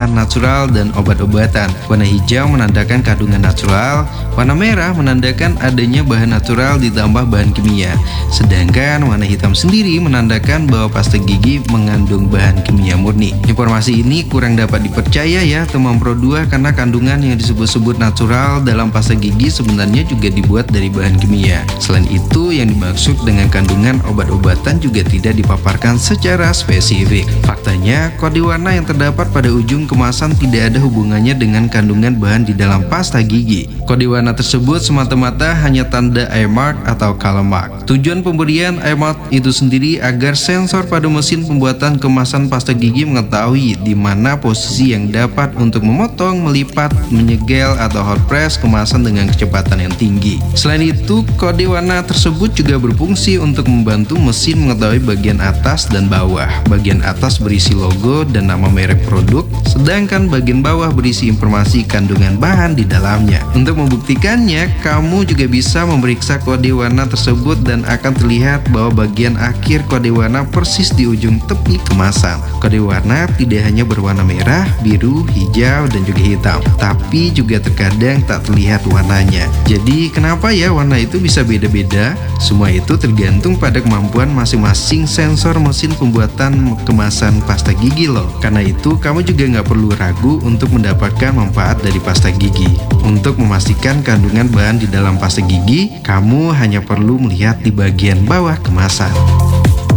bahan natural dan obat-obatan. Warna hijau menandakan kandungan natural, warna merah menandakan adanya bahan natural ditambah bahan kimia. Sedangkan warna hitam sendiri menandakan bahwa pasta gigi mengandung bahan kimia murni. Informasi ini kurang dapat dipercaya ya teman Pro 2, karena kandungan yang disebut-sebut natural dalam pasta gigi sebenarnya juga dibuat dari bahan kimia. Selain itu, yang dimaksud dengan kandungan obat-obatan juga tidak dipaparkan secara spesifik. Faktanya, kode warna yang terdapat pada ujung kemasan tidak ada hubungannya dengan kandungan bahan di dalam pasta gigi. Kode warna tersebut semata-mata hanya tanda eye mark atau color mark. Tujuan pemberian eye mark itu sendiri agar sensor pada mesin pembuatan kemasan pasta gigi mengetahui di mana posisi yang dapat untuk memotong, melipat, menyegel, atau hot press kemasan dengan kecepatan yang tinggi. Selain itu, kode warna tersebut juga berfungsi untuk membantu mesin mengetahui bagian atas dan bawah. Bagian atas berisi logo dan nama merek produk, sedangkan bagian bawah berisi informasi kandungan bahan di dalamnya. Untuk membuktikannya, kamu juga bisa memeriksa kode warna tersebut dan akan terlihat bahwa bagian akhir kode warna persis di ujung tepi kemasan. Kode warna tidak hanya berwarna merah, biru, hijau, dan juga hitam, tapi juga terkadang tak terlihat warnanya. Jadi kenapa ya warna itu bisa beda-beda? Semua itu tergantung pada kemampuan masing-masing sensor mesin pembuatan kemasan pasta gigi loh. Karena itu kamu juga nggak perlu ragu untuk mendapatkan manfaat dari pasta gigi. Untuk memastikan kandungan bahan di dalam pasta gigi, kamu hanya perlu melihat di bagian bawah kemasan.